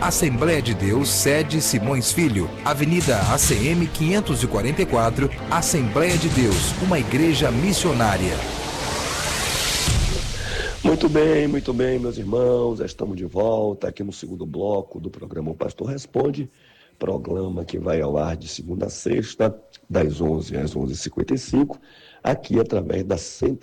Assembleia de Deus, sede Simões Filho, Avenida ACM 544, Assembleia de Deus, uma igreja missionária. Muito bem, meus irmãos, já estamos de volta aqui no segundo bloco do programa O Pastor Responde, programa que vai ao ar de segunda a sexta, das 11 às 11h55, aqui através da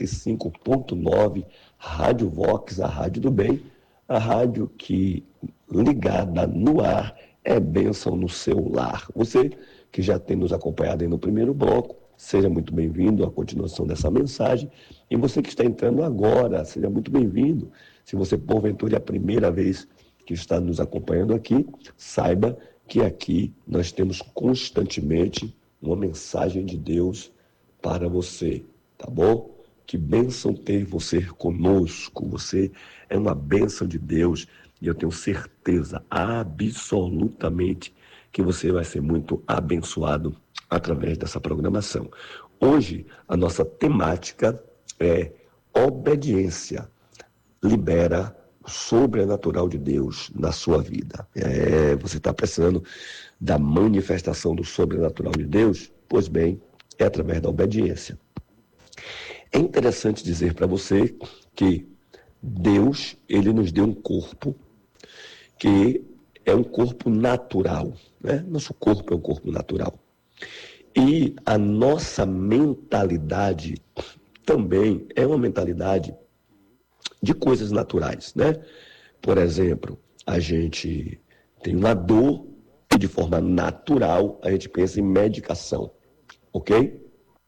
105.9 Rádio Vox, a Rádio do Bem, a rádio que, ligada no ar, é bênção no seu lar. Você que já tem nos acompanhado aí no primeiro bloco, seja muito bem-vindo à continuação dessa mensagem. E você que está entrando agora, seja muito bem-vindo. Se você, porventura, é a primeira vez que está nos acompanhando aqui, saiba que aqui nós temos constantemente uma mensagem de Deus para você, tá bom? Que bênção ter você conosco. Você é uma bênção de Deus e eu tenho certeza, absolutamente, que você vai ser muito abençoado através dessa programação. Hoje, a nossa temática é obediência. Libera o sobrenatural de Deus na sua vida. Você está precisando da manifestação do sobrenatural de Deus? Pois bem, é através da obediência. É interessante dizer para você que Deus, ele nos deu um corpo que é um corpo natural, né? Nosso corpo é um corpo natural. E a nossa mentalidade também é uma mentalidade de coisas naturais, né? Por exemplo, a gente tem uma dor e de forma natural a gente pensa em medicação, ok?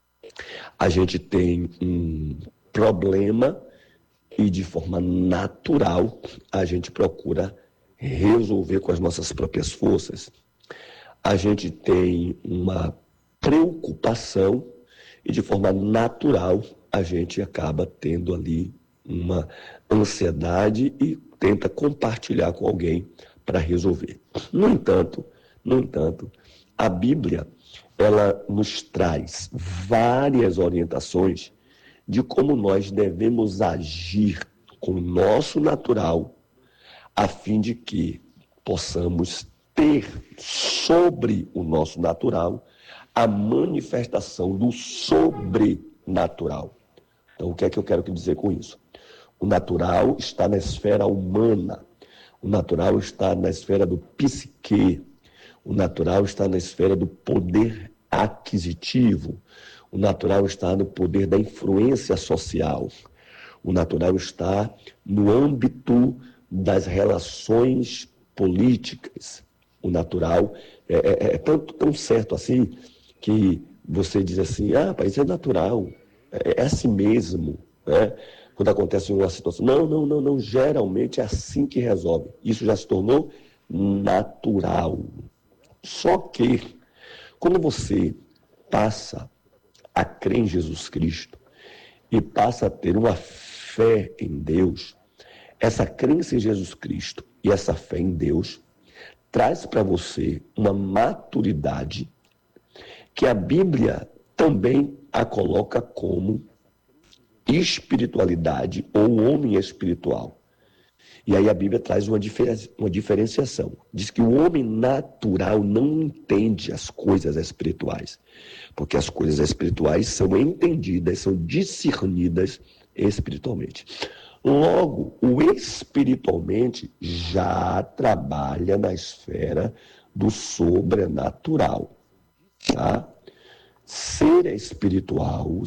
A gente tem um problema e de forma natural a gente procura resolver com as nossas próprias forças. A gente tem uma preocupação e de forma natural a gente acaba tendo ali uma ansiedade e tenta compartilhar com alguém para resolver. No entanto, a Bíblia, ela nos traz várias orientações de como nós devemos agir com o nosso natural, a fim de que possamos ter sobre o nosso natural a manifestação do sobrenatural. Então, o que é que eu quero dizer com isso? O natural está na esfera humana, o natural está na esfera do psique, o natural está na esfera do poder aquisitivo, o natural está no poder da influência social, o natural está no âmbito das relações políticas. O natural é tão certo assim que você diz assim, pai, isso é natural, é assim mesmo, né? Quando acontece uma situação, não, geralmente é assim que resolve. Isso já se tornou natural. Só que, quando você passa a crer em Jesus Cristo e passa a ter uma fé em Deus, essa crença em Jesus Cristo e essa fé em Deus traz para você uma maturidade que a Bíblia também a coloca como espiritualidade ou homem espiritual. E aí a Bíblia traz uma diferenciação. Diz que o homem natural não entende as coisas espirituais, porque as coisas espirituais são entendidas, são discernidas espiritualmente. Logo, o espiritualmente já trabalha na esfera do sobrenatural, tá? Ser espiritual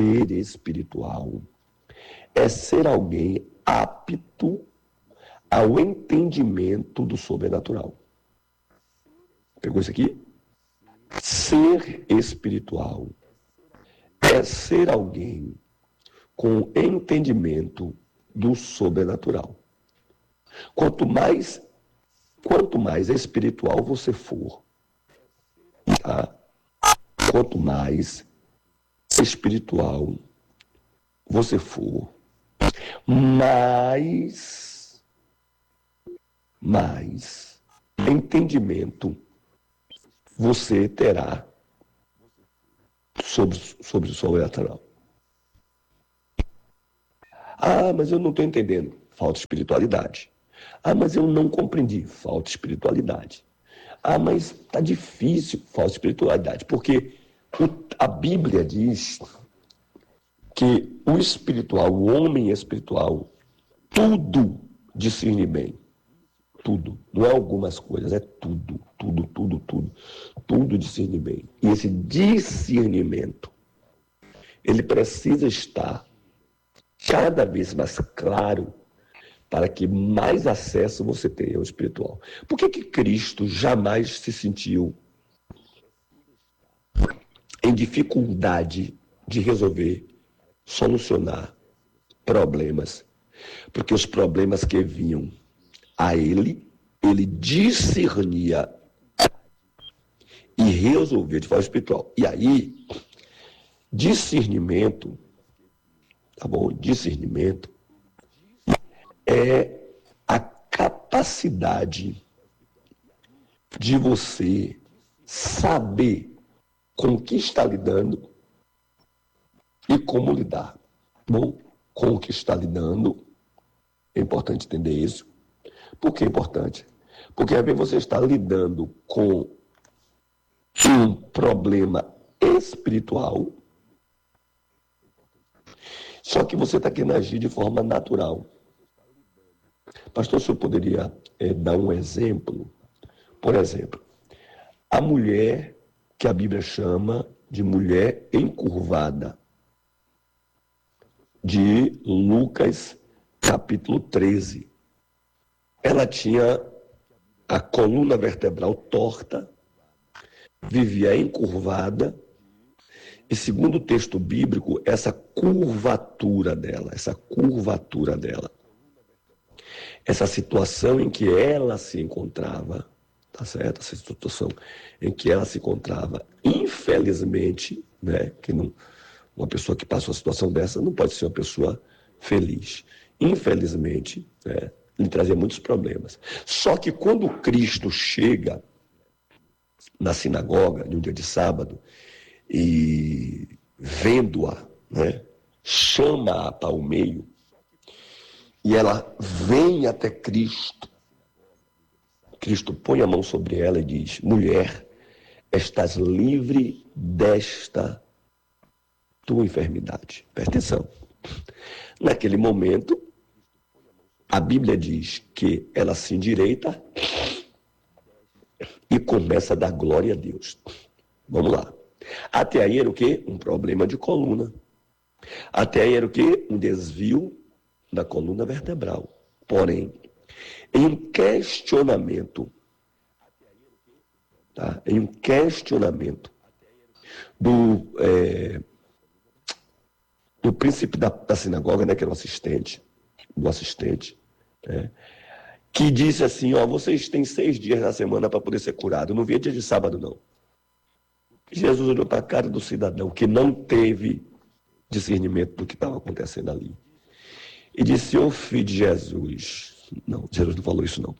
é ser alguém apto ao entendimento do sobrenatural. Pegou isso aqui? Ser espiritual é ser alguém com entendimento do sobrenatural. Quanto mais espiritual você for, tá? Quanto mais espiritual você for, mais entendimento você terá sobre o sobrenatural. Mas eu não estou entendendo. Falta espiritualidade. Ah, mas eu não compreendi. Falta espiritualidade. Ah, mas está difícil. Falta espiritualidade. Porque a Bíblia diz que o espiritual, o homem espiritual, tudo discerne bem. Tudo. Não é algumas coisas, é tudo. Tudo, tudo, tudo. Tudo discerne bem. E esse discernimento, ele precisa estar cada vez mais claro para que mais acesso você tenha ao espiritual. Por que Cristo jamais se sentiu em dificuldade de resolver, solucionar problemas? Porque os problemas que vinham a ele discernia e resolvia de forma espiritual. E aí, discernimento, tá bom? Discernimento é a capacidade de você saber com o que está lidando e como lidar. Bom, com o que está lidando, é importante entender isso. Por que é importante? Porque às vezes você está lidando com um problema espiritual, só que você está querendo agir de forma natural. Pastor, o senhor poderia dar um exemplo? Por exemplo, a mulher que a Bíblia chama de mulher encurvada, de Lucas capítulo 13. Ela tinha a coluna vertebral torta, vivia encurvada, e segundo o texto bíblico, essa curvatura dela, essa situação em que ela se encontrava, tá certo? Essa situação em que ela se encontrava, infelizmente, né, que não, uma pessoa que passa uma situação dessa não pode ser uma pessoa feliz. Infelizmente, né, lhe trazia muitos problemas. Só que quando Cristo chega na sinagoga, num dia de sábado, e vendo-a, né, chama-a para o meio, e ela vem até Cristo. Cristo põe a mão sobre ela e diz: mulher, estás livre desta tua enfermidade. Presta atenção. Naquele momento, a Bíblia diz que ela se endireita e começa a dar glória a Deus. Vamos lá. Até aí era o quê? Um problema de coluna. Até aí era o quê? Um desvio da coluna vertebral. Porém, em um questionamento, tá? Em um questionamento do príncipe da sinagoga, né, que era do assistente, né, que disse assim: ó, vocês têm 6 dias na semana para poder ser curado. Não via dia de sábado, não. Jesus olhou para a cara do cidadão que não teve discernimento do que estava acontecendo ali e disse: ô filho de Jesus. Não, Jesus não falou isso, não.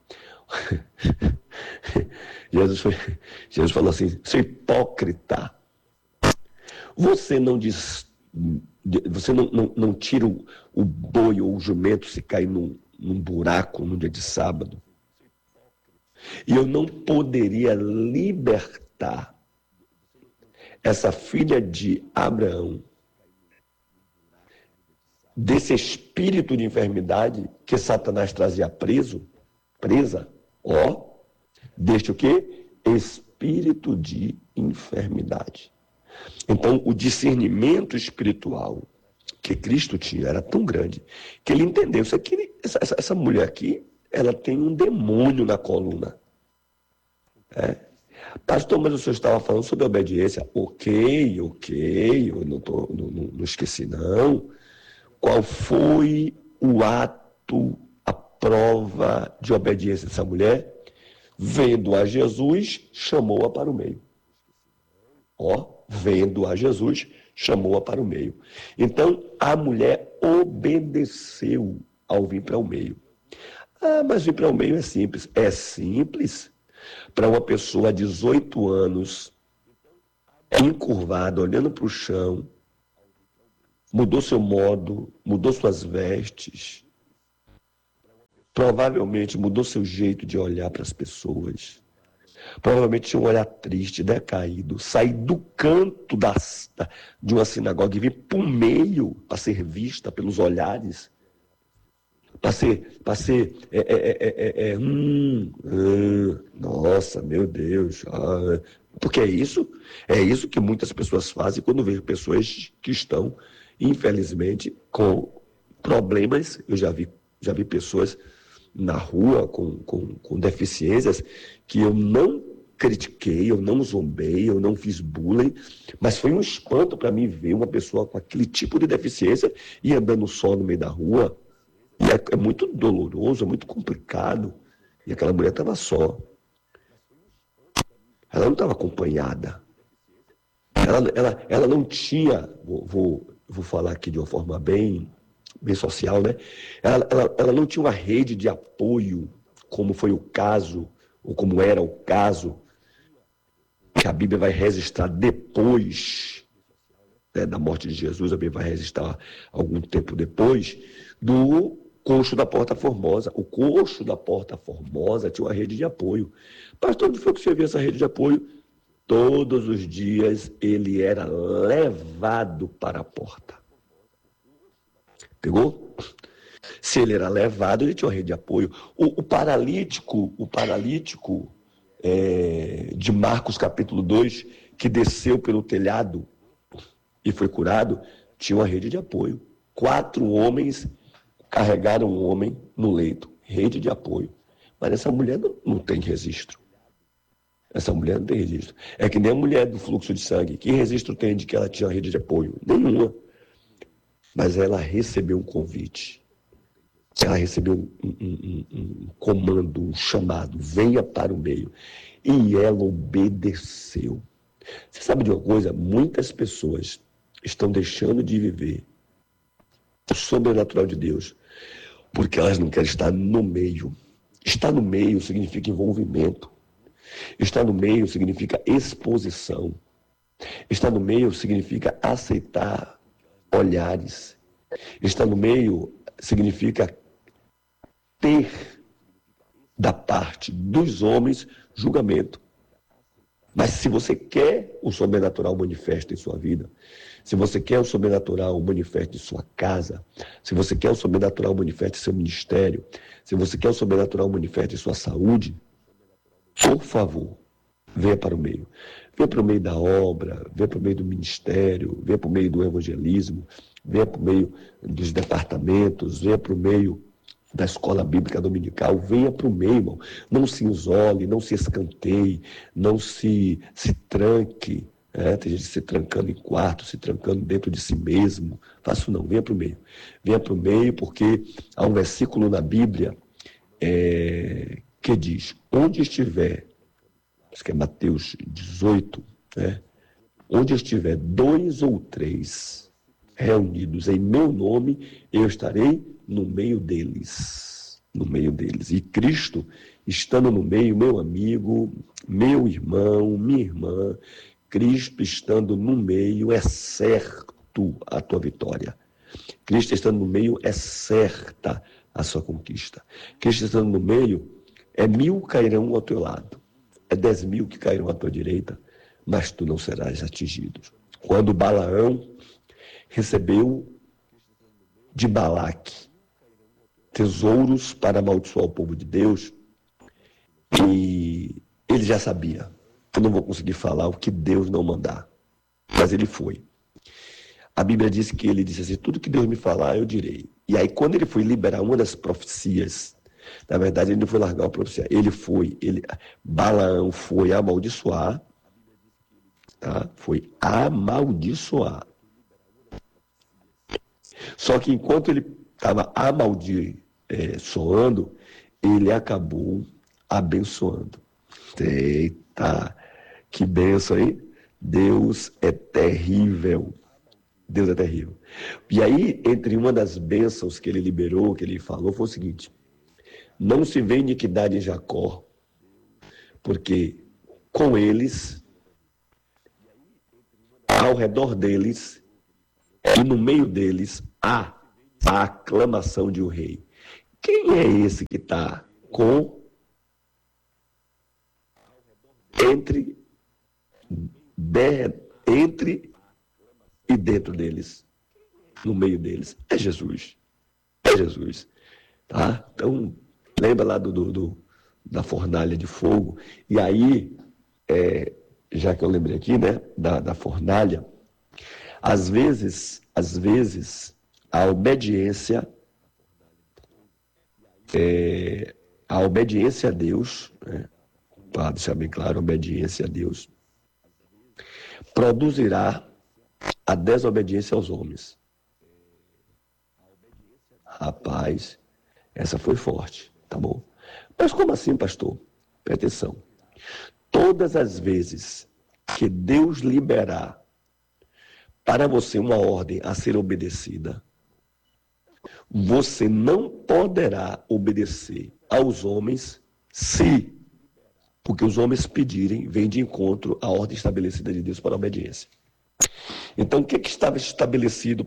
Jesus falou assim: seu hipócrita, você não diz, você não tira o boi ou o jumento se cair num buraco num dia de sábado. E eu não poderia libertar essa filha de Abraão desse espírito de enfermidade que Satanás trazia presa, deste o quê? Espírito de enfermidade. Então, o discernimento espiritual que Cristo tinha era tão grande que ele entendeu isso aqui, essa mulher aqui, ela tem um demônio na coluna. Pastor, mas o senhor estava falando sobre obediência. Ok, eu não esqueci não. Qual foi o ato, a prova de obediência dessa mulher? Vendo a Jesus, chamou-a para o meio. Vendo a Jesus, chamou-a para o meio. Então, a mulher obedeceu ao vir para o meio. Ah, mas vir para o meio é simples. É simples para uma pessoa de 18 anos, encurvada, olhando para o chão, mudou seu modo, mudou suas vestes, provavelmente mudou seu jeito de olhar para as pessoas. Provavelmente tinha um olhar triste, decaído, sair do canto de uma sinagoga e vir para o meio para ser vista pelos olhares, para ser, nossa, meu Deus, porque é isso que muitas pessoas fazem quando vejo pessoas que estão, infelizmente, com problemas. Eu já vi pessoas na rua com deficiências que eu não critiquei, eu não zombei, eu não fiz bullying, mas foi um espanto para mim ver uma pessoa com aquele tipo de deficiência e andando só no meio da rua. E é muito doloroso, é muito complicado. E aquela mulher estava só. Ela não estava acompanhada. Ela não tinha, vou falar aqui de uma forma bem social, né? Ela não tinha uma rede de apoio, como foi o caso, ou como era o caso, que a Bíblia vai registrar depois, né, da morte de Jesus. A Bíblia vai registrar algum tempo depois, do coxo da Porta Formosa. O coxo da Porta Formosa tinha uma rede de apoio. Pastor, onde foi que você viu essa rede de apoio? Todos os dias ele era levado para a porta. Pegou? Se ele era levado, ele tinha uma rede de apoio. O paralítico de Marcos capítulo 2, que desceu pelo telhado e foi curado, tinha uma rede de apoio. 4 homens carregaram um homem no leito, rede de apoio. Mas essa mulher não tem registro. Essa mulher não tem registro. É que nem a mulher do fluxo de sangue. Que registro tem de que ela tinha rede de apoio? Nenhuma. Mas ela recebeu um convite. Ela recebeu um comando, um chamado. Venha para o meio. E ela obedeceu. Você sabe de uma coisa? Muitas pessoas estão deixando de viver o sobrenatural de Deus porque elas não querem estar no meio. Estar no meio significa envolvimento. Estar no meio significa exposição. Estar no meio significa aceitar olhares. Estar no meio significa ter da parte dos homens julgamento. Mas se você quer o sobrenatural manifesto em sua vida, se você quer o sobrenatural manifesto em sua casa, se você quer o sobrenatural manifesto em seu ministério, se você quer o sobrenatural manifesto em sua saúde, por favor, venha para o meio. Venha para o meio da obra, venha para o meio do ministério, venha para o meio do evangelismo, venha para o meio dos departamentos, venha para o meio da escola bíblica dominical, venha para o meio, irmão. Não se isole, não se escanteie, não se tranque. Tem gente se trancando em quarto, se trancando dentro de si mesmo. Faça não, venha para o meio. Venha para o meio porque há um versículo na Bíblia que diz, onde estiver, acho que é Mateus 18, onde estiver 2 ou 3 reunidos em meu nome, eu estarei no meio deles. No meio deles. E Cristo, estando no meio, meu amigo, meu irmão, minha irmã, Cristo estando no meio é certo a tua vitória. Cristo estando no meio é certa a sua conquista. Cristo estando no meio é 1000 cairão ao teu lado, é 10.000 que cairão à tua direita, mas tu não serás atingido. Quando Balaão recebeu de Balaque tesouros para amaldiçoar o povo de Deus, e ele já sabia, eu não vou conseguir falar o que Deus não mandar, mas ele foi. A Bíblia diz que ele disse assim, tudo que Deus me falar, eu direi. E aí quando ele foi liberar uma das profecias, na verdade ele não foi largar uma profecia, Balaão foi amaldiçoar, tá? Foi amaldiçoar. Só que enquanto ele estava amaldiçoando, ele acabou abençoando. Eita, que benção, hein? Deus é terrível. Deus é terrível. E aí, entre uma das bênçãos que ele liberou, que ele falou, foi o seguinte, não se vê iniquidade em Jacó, porque com eles, ao redor deles, e no meio deles, há a aclamação de um rei. Quem é esse que está entre, entre e dentro deles, no meio deles? É Jesus. É Jesus. Tá? Então, lembra lá da fornalha de fogo? E aí, já que eu lembrei aqui, né, da fornalha, às vezes, a obediência, a obediência a Deus, né, para deixar bem claro, a obediência a Deus, produzirá a desobediência aos homens. Rapaz, essa foi forte, tá bom? Mas como assim, pastor? Presta atenção. Todas as vezes que Deus liberar para você uma ordem a ser obedecida, você não poderá obedecer aos homens se, porque os homens pedirem, vem de encontro à ordem estabelecida de Deus para a obediência. Então, o que estava estabelecido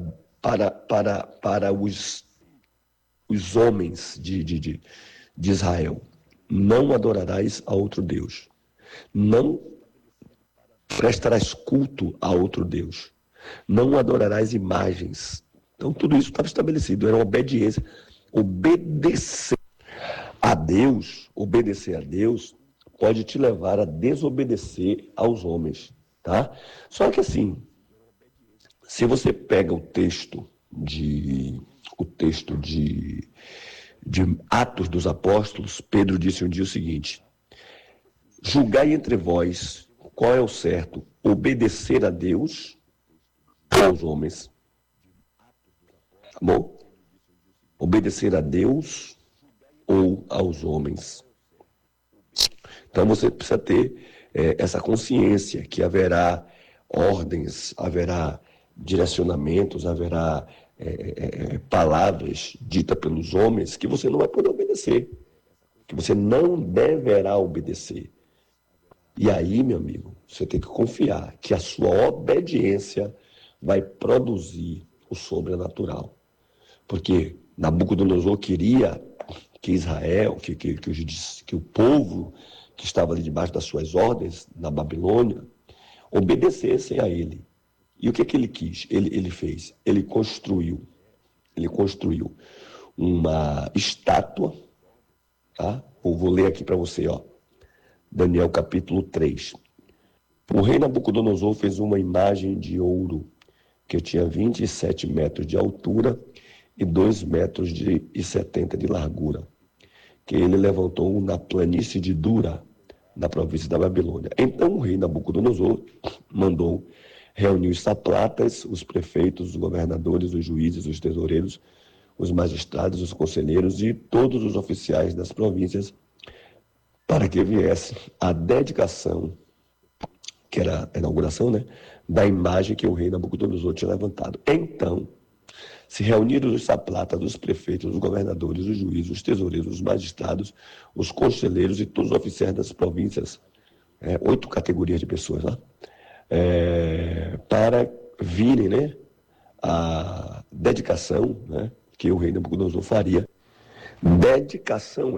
para os homens de Israel? Não adorarás a outro Deus. Não prestarás culto a outro Deus. Não adorarás imagens. Então, tudo isso estava estabelecido. Era uma obediência. Obedecer a Deus, pode te levar a desobedecer aos homens, tá? Só que assim, se você pega o texto de Atos dos Apóstolos, Pedro disse um dia o seguinte: julgai entre vós qual é o certo, obedecer a Deus ou aos homens. Tá bom? Obedecer a Deus ou aos homens. Então você precisa ter essa consciência que haverá ordens, haverá direcionamentos, haverá palavras ditas pelos homens que você não vai poder obedecer, que você não deverá obedecer. E aí, meu amigo, você tem que confiar que a sua obediência vai produzir o sobrenatural. Porque Nabucodonosor queria que Israel, que o povo que estava ali debaixo das suas ordens na Babilônia, obedecessem a ele. E o que ele quis? Ele fez? Ele construiu uma estátua, tá? Eu vou ler aqui para você, ó. Daniel capítulo 3. O rei Nabucodonosor fez uma imagem de ouro que tinha 27 metros de altura e 2 metros e 70 de largura, que ele levantou na planície de Dura, na província da Babilônia. Então o rei Nabucodonosor mandou reunir os satrapas, os prefeitos, os governadores, os juízes, os tesoureiros, os magistrados, os conselheiros e todos os oficiais das províncias para que viesse a dedicação, que era a inauguração, né, da imagem que o rei Nabucodonosor tinha levantado. Então, se reuniram os satrapas, os prefeitos, os governadores, os juízes, os tesoureiros, os magistrados, os conselheiros e todos os oficiais das províncias, 8 categorias de pessoas lá, para virem, né, a dedicação, né, que o rei Nabucodonosor faria. Dedicação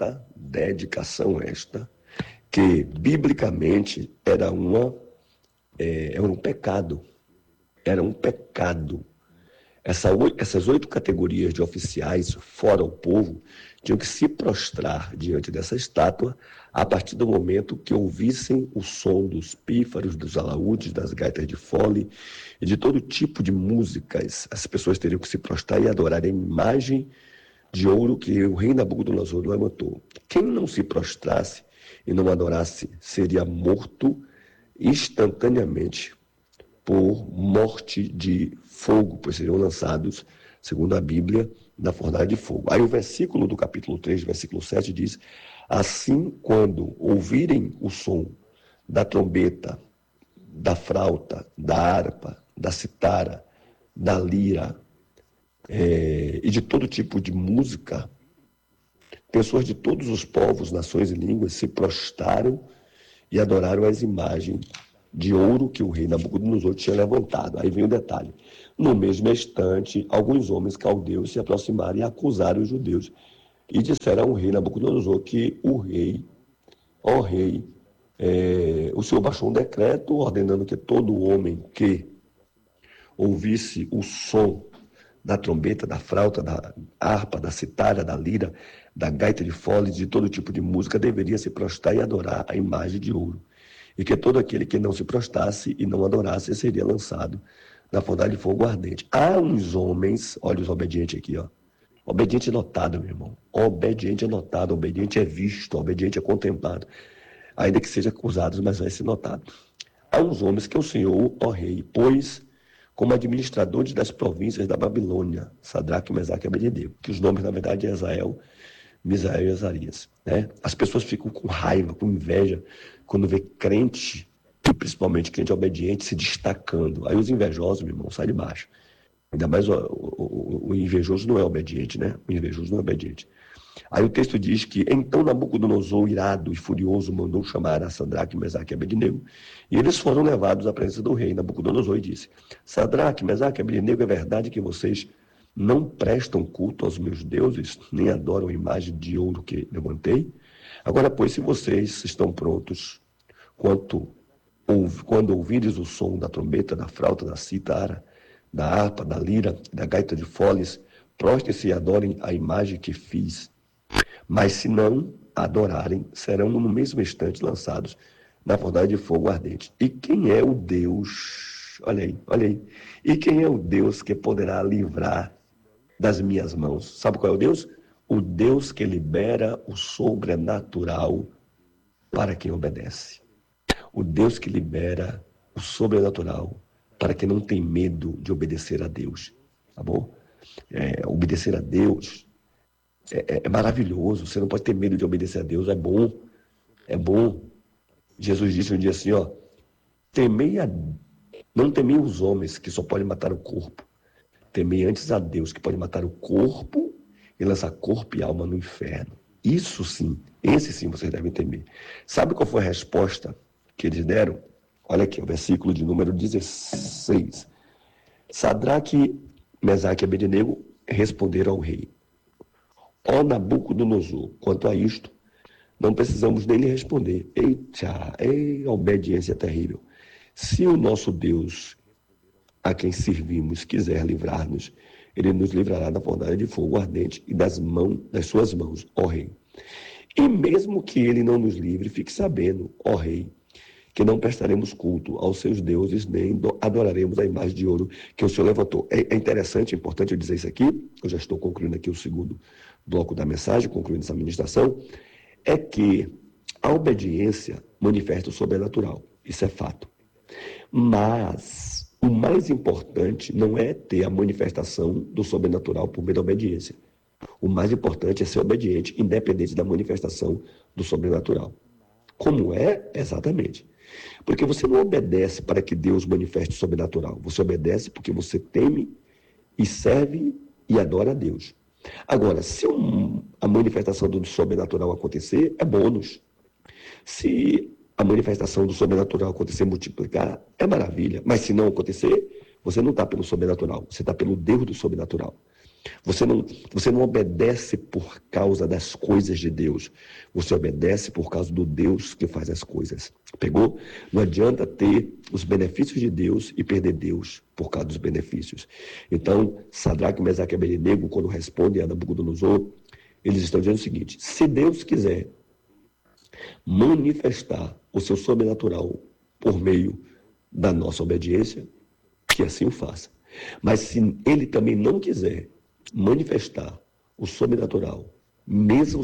esta, que biblicamente era um pecado. Era um pecado. Essas 8 categorias de oficiais, fora o povo, tinham que se prostrar diante dessa estátua a partir do momento que ouvissem o som dos pífaros, dos alaúdes, das gaitas de fole e de todo tipo de músicas. As pessoas teriam que se prostrar e adorar a imagem de ouro que o rei Nabucodonosor levantou. Quem não se prostrasse e não adorasse seria morto instantaneamente por morte de fogo, pois seriam lançados, segundo a Bíblia, na fornalha de fogo. Aí o versículo do capítulo 3, versículo 7 diz: assim, quando ouvirem o som da trombeta, da flauta, da harpa, da citara, da lira, e de todo tipo de música, pessoas de todos os povos, nações e línguas se prostraram e adoraram as imagens de ouro que o rei Nabucodonosor tinha levantado. Aí vem o detalhe. No mesmo instante, alguns homens caldeus se aproximaram e acusaram os judeus. E disseram ao rei Nabucodonosor que ó rei, o senhor baixou um decreto ordenando que todo homem que ouvisse o som da trombeta, da flauta, da harpa, da citária, da lira, da gaita de foles, de todo tipo de música, deveria se prostrar e adorar a imagem de ouro. E que todo aquele que não se prostrasse e não adorasse seria lançado na fornalha de fogo ardente. Há uns homens, olha os obedientes aqui, ó. Obediente é notado, meu irmão. Obediente é notado, obediente é visto, obediente é contemplado. Ainda que seja acusado, mas vai ser notado. Há uns homens que o Senhor, ó rei, pôs como administradores das províncias da Babilônia, Sadraque, Mesaque e Abednego, que os nomes, na verdade, é Azael, Misael e Azarias. Né? As pessoas ficam com raiva, com inveja, quando vê crente, e principalmente crente obediente, se destacando. Aí os invejosos, meu irmão, saem de baixo. Ainda mais o invejoso não é obediente, né? O invejoso não é obediente. Aí o texto diz que então Nabucodonosor, irado e furioso, mandou chamar a Sadraque, Mesaque e Abednego, e eles foram levados à presença do rei Nabucodonosor e disse: Sadraque, Mesaque e Abednego, é verdade que vocês não prestam culto aos meus deuses, nem adoram a imagem de ouro que levantei? Agora, pois, se vocês estão prontos, quando ouvires o som da trombeta, da flauta, da cítara, da harpa, da lira, da gaita de foles, prostrem-se e adorem a imagem que fiz. Mas se não adorarem, serão no mesmo instante lançados na fornalha de fogo ardente. E quem é o Deus? Olha aí, olha aí. E quem é o Deus que poderá livrar das minhas mãos? Sabe qual é o Deus? O Deus que libera o sobrenatural para quem obedece. O Deus que libera o sobrenatural para quem não tem medo de obedecer a Deus. Tá bom? Obedecer a Deus é maravilhoso. Você não pode ter medo de obedecer a Deus. É bom. É bom. Jesus disse um dia assim, ó, não temei os homens que só podem matar o corpo. Temei antes a Deus que pode matar o corpo e lançar corpo e alma no inferno. Isso sim, esse sim vocês devem temer. Sabe qual foi a resposta que eles deram? Olha aqui, o versículo de número 16. Sadraque, Mesaque e Abednego responderam ao rei: Ó Nabucodonosor, quanto a isto, não precisamos nem lhe responder. Eita, a obediência terrível. Se o nosso Deus, a quem servimos, quiser livrar-nos, ele nos livrará da fornalha de fogo ardente e das suas mãos, ó rei. E mesmo que ele não nos livre, fique sabendo, ó rei, que não prestaremos culto aos seus deuses, nem adoraremos a imagem de ouro que o Senhor levantou. É interessante, é importante eu dizer isso aqui, eu já estou concluindo aqui o segundo bloco da mensagem, concluindo essa ministração, é que a obediência manifesta o sobrenatural, isso é fato. Mas o mais importante não é ter a manifestação do sobrenatural por meio da obediência. O mais importante é ser obediente, independente da manifestação do sobrenatural. Como é? Exatamente. Porque você não obedece para que Deus manifeste o sobrenatural. Você obedece porque você teme e serve e adora a Deus. Agora, se a manifestação do sobrenatural acontecer, é bônus. Se a manifestação do sobrenatural acontecer, multiplicar, é maravilha. Mas se não acontecer, você não está pelo sobrenatural, você está pelo Deus do sobrenatural. Você não obedece por causa das coisas de Deus. Você obedece por causa do Deus que faz as coisas. Pegou? Não adianta ter os benefícios de Deus e perder Deus por causa dos benefícios. Então, Sadraque, Mesaque e Abednego, quando respondem a Nabucodonosor, eles estão dizendo o seguinte: se Deus quiser manifestar o seu sobrenatural por meio da nossa obediência, que assim o faça. Mas se ele também não quiser manifestar o sobrenatural, mesmo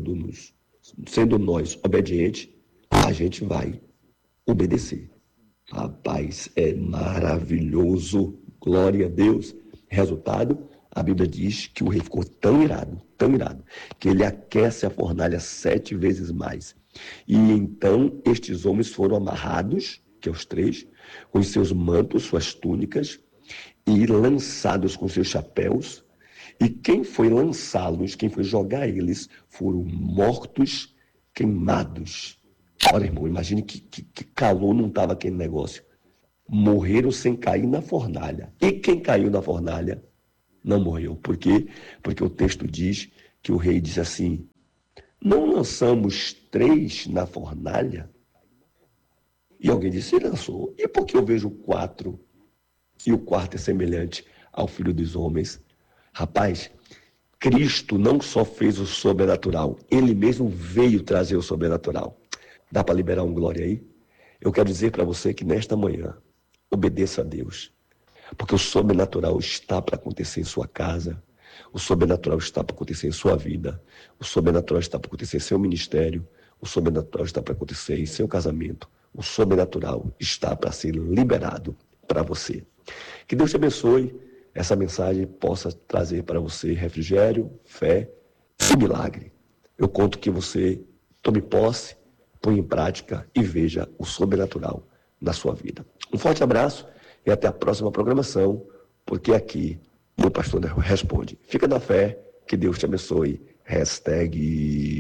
sendo nós obedientes, a gente vai obedecer. Rapaz, é maravilhoso. Glória a Deus. Resultado, a Bíblia diz que o rei ficou tão irado, que ele aquece a fornalha 7 vezes mais. E então estes homens foram amarrados, que é os 3, com os seus mantos, suas túnicas, e lançados com seus chapéus. E quem foi lançá-los, quem foi jogar eles, foram mortos, queimados. Olha, irmão, imagine que calor não estava aquele negócio. Morreram sem cair na fornalha. E quem caiu na fornalha não morreu. Por quê? Porque o texto diz que o rei disse assim: não lançamos 3 na fornalha? E alguém disse: lançou. E por que eu vejo 4 e o quarto é semelhante ao Filho dos Homens? Rapaz, Cristo não só fez o sobrenatural, ele mesmo veio trazer o sobrenatural. Dá para liberar um glória aí? Eu quero dizer para você que nesta manhã, obedeça a Deus, porque o sobrenatural está para acontecer em sua casa, o sobrenatural está para acontecer em sua vida, o sobrenatural está para acontecer em seu ministério, o sobrenatural está para acontecer em seu casamento, o sobrenatural está para ser liberado para você. Que Deus te abençoe, essa mensagem possa trazer para você refrigério, fé e milagre. Eu conto que você tome posse, põe em prática e veja o sobrenatural na sua vida. Um forte abraço e até a próxima programação, porque aqui o Pastor Responde. Fica na fé, que Deus te abençoe. Hashtag